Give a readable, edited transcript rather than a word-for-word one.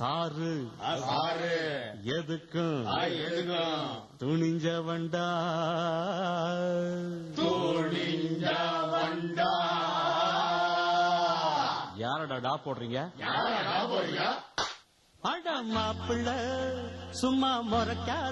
Sir எதுக்கும் துணிஞ்ச வண்டா யாரடா போடுறீங்க? அட மாப்பிள்ள சும்மா முறைக்கா